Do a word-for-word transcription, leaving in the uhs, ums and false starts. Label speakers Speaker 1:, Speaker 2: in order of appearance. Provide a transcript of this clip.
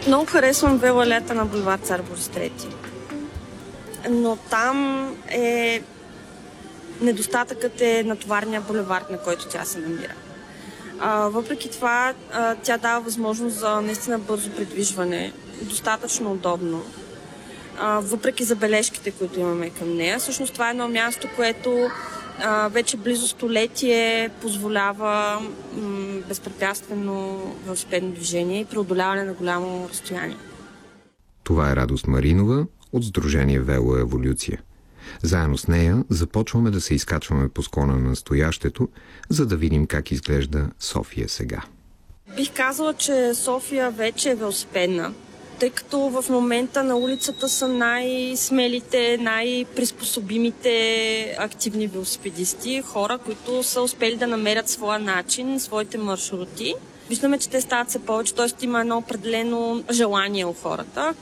Speaker 1: Много харесвам велолета на булевард Цар Борис трети. Но там е недостатъкът е на товарния булевард, на който тя се намира. А, въпреки това, а, тя дава възможност за наистина бързо придвижване, достатъчно удобно. А, въпреки забележките, които имаме към нея. Всъщност това е едно място, което а, вече близо столетие позволява м- безпрепятствено велосипедно движение и преодоляване на голямо разстояние.
Speaker 2: Това е Радост Маринова от Сдружение Велоеволюция. Заедно с нея започваме да се изкачваме по склона на настоящето, за да видим как изглежда София сега.
Speaker 1: Бих казала, че София вече е велосипедна, тъй като в момента на улицата са най-смелите, най-приспособимите активни велосипедисти, хора, които са успели да намерят своя начин, своите маршрути. Виждаме, че те стават все повече, т.е. има едно определено желание у хората,